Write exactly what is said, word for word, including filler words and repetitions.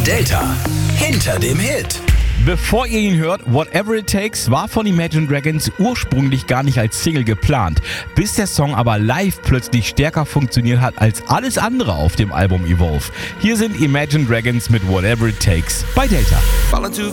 Delta hinter dem Hit. Bevor ihr ihn hört, Whatever It Takes war von Imagine Dragons ursprünglich gar nicht als Single geplant, bis der Song aber live plötzlich stärker funktioniert hat als alles andere auf dem Album Evolve. Hier sind Imagine Dragons mit Whatever It Takes bei Delta. Falling too